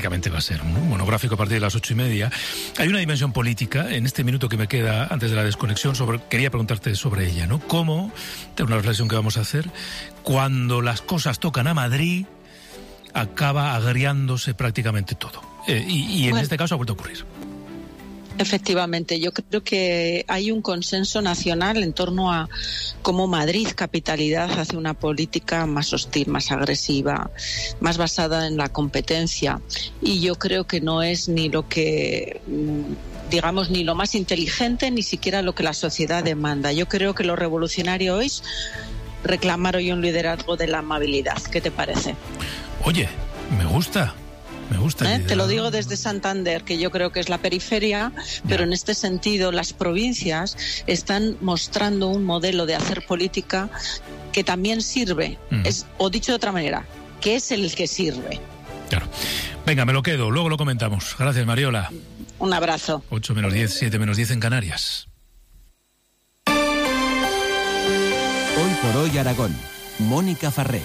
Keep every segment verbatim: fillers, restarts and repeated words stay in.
Va a ser un monográfico a partir de las ocho y media. Hay una dimensión política en este minuto que me queda antes de la desconexión. Sobre, quería preguntarte sobre ella, ¿no? ¿Cómo, de una reflexión que vamos a hacer, cuando las cosas tocan a Madrid, acaba agriándose prácticamente todo? Eh, y, y en bueno. este caso ha vuelto a ocurrir. Efectivamente, yo creo que hay un consenso nacional en torno a cómo Madrid, capitalidad, hace una política más hostil, más agresiva, más basada en la competencia. Y yo creo que no es ni lo que, digamos, ni lo más inteligente, ni siquiera lo que la sociedad demanda. Yo creo que lo revolucionario hoy es reclamar hoy un liderazgo de la amabilidad. ¿Qué te parece? Oye, me gusta. Me gusta. ¿Eh? Te lo digo desde Santander, que yo creo que es la periferia, ya. Pero en este sentido las provincias están mostrando un modelo de hacer política que también sirve, mm. es, o dicho de otra manera, que es el que sirve. Claro. Venga, me lo quedo, luego lo comentamos. Gracias, Mariola. Un abrazo. ocho menos diez, siete menos diez en Canarias. Hoy por hoy Aragón. Mónica Farré.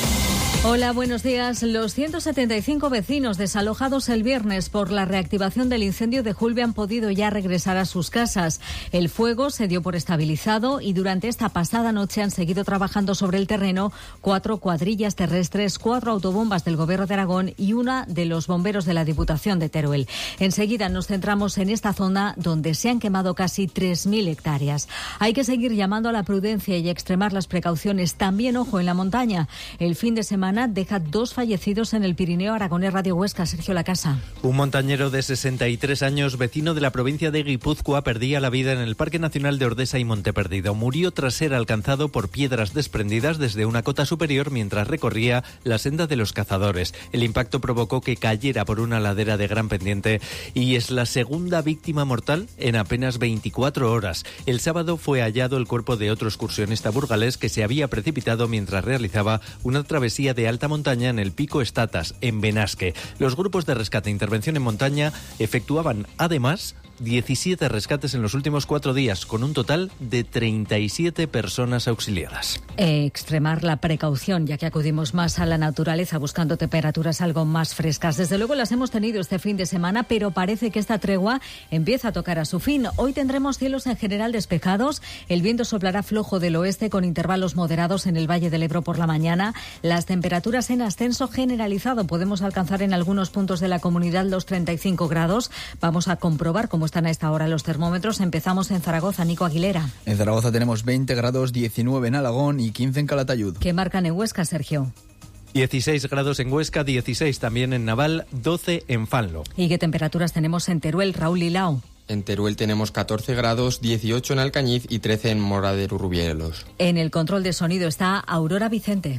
Hola, buenos días. Los ciento setenta y cinco vecinos desalojados el viernes por la reactivación del incendio de Julbe han podido ya regresar a sus casas. El fuego se dio por estabilizado y durante esta pasada noche han seguido trabajando sobre el terreno cuatro cuadrillas terrestres, cuatro autobombas del Gobierno de Aragón y una de los bomberos de la Diputación de Teruel. Enseguida nos centramos en esta zona donde se han quemado casi tres mil hectáreas. Hay que seguir llamando a la prudencia y extremar las precauciones. También, ojo, en la montaña. El fin de semana deja dos fallecidos en el Pirineo Aragonés. Radio Huesca, Sergio Lacasa. Un montañero de sesenta y tres años, vecino de la provincia de Guipúzcoa, perdía la vida en el Parque Nacional de Ordesa y Monte Perdido. Murió tras ser alcanzado por piedras desprendidas desde una cota superior mientras recorría la senda de los cazadores. El impacto provocó que cayera por una ladera de gran pendiente y es la segunda víctima mortal en apenas veinticuatro horas. El sábado fue hallado el cuerpo de otro excursionista burgalés que se había precipitado mientras realizaba una travesía de alta montaña en el Pico Estatas, en Benasque. Los grupos de rescate e intervención en montaña efectuaban además diecisiete rescates en los últimos cuatro días, con un total de treinta y siete personas auxiliadas. Eh, extremar la precaución, ya que acudimos más a la naturaleza buscando temperaturas algo más frescas. Desde luego las hemos tenido este fin de semana, pero parece que esta tregua empieza a tocar a su fin. Hoy tendremos cielos en general despejados, el viento soplará flojo del oeste con intervalos moderados en el Valle del Ebro por la mañana. Las temperaturas en ascenso generalizado, podemos alcanzar en algunos puntos de la comunidad los treinta y cinco grados. Vamos a comprobar cómo están a esta hora los termómetros. Empezamos en Zaragoza. Nico Aguilera. En Zaragoza tenemos veinte grados, diecinueve en Alagón y quince en Calatayud. ¿Qué marcan en Huesca, Sergio? dieciséis grados en Huesca, dieciséis también en Naval, doce en Fanlo. ¿Y qué temperaturas tenemos en Teruel, Raúl Lilao? En Teruel tenemos catorce grados, dieciocho en Alcañiz y trece en Mora de Rubielos. En el control de sonido está Aurora Vicente.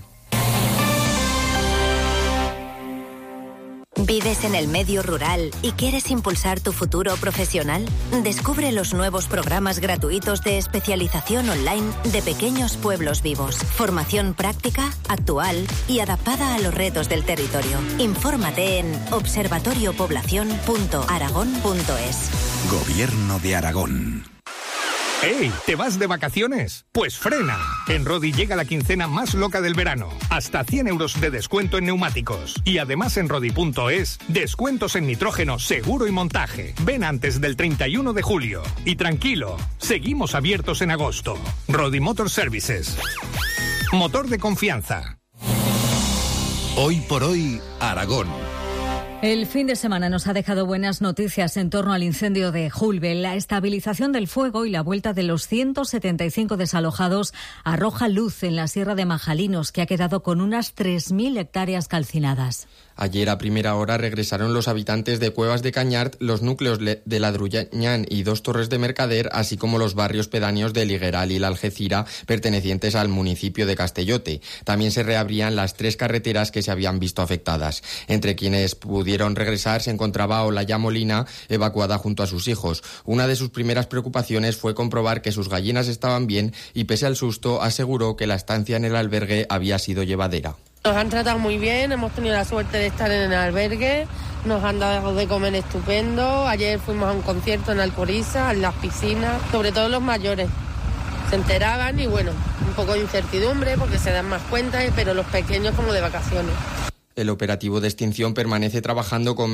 ¿Vives en el medio rural y quieres impulsar tu futuro profesional? Descubre los nuevos programas gratuitos de especialización online de Pequeños Pueblos Vivos. Formación práctica, actual y adaptada a los retos del territorio. Infórmate en observatorio población punto aragón punto es. Gobierno de Aragón. ¡Ey! ¿Te vas de vacaciones? Pues frena. En Rodi llega la quincena más loca del verano. Hasta cien euros de descuento en neumáticos. Y además en Rodi punto es, descuentos en nitrógeno, seguro y montaje. Ven antes del treinta y uno de julio. Y tranquilo, seguimos abiertos en agosto. Rodi Motor Services. Motor de confianza. Hoy por hoy, Aragón. El fin de semana nos ha dejado buenas noticias en torno al incendio de Julbe. La estabilización del fuego y la vuelta de los ciento setenta y cinco desalojados arroja luz en la Sierra de Majalinos, que ha quedado con unas tres mil hectáreas calcinadas. Ayer a primera hora regresaron los habitantes de Cuevas de Cañart, los núcleos de Ladruñán y Dos Torres de Mercader, así como los barrios pedáneos de Ligueral y La Algeciras, pertenecientes al municipio de Castellote. También se reabrían las tres carreteras que se habían visto afectadas. Entre quienes pudieron regresar se encontraba Olaya Molina, evacuada junto a sus hijos. Una de sus primeras preocupaciones fue comprobar que sus gallinas estaban bien y, pese al susto, aseguró que la estancia en el albergue había sido llevadera. Nos han tratado muy bien, hemos tenido la suerte de estar en el albergue, nos han dado de comer estupendo. Ayer fuimos a un concierto en Alcoriza, en las piscinas, sobre todo los mayores. Se enteraban y bueno, un poco de incertidumbre porque se dan más cuenta, pero los pequeños como de vacaciones. El operativo de extinción permanece trabajando con